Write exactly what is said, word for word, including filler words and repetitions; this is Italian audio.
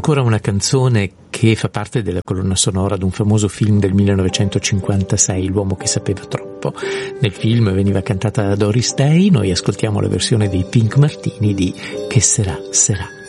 ancora una canzone che fa parte della colonna sonora di un famoso film del millenovecentocinquantasei, L'uomo che sapeva troppo. Nel film veniva cantata da Doris Day, noi ascoltiamo la versione dei Pink Martini di Che sarà, sarà.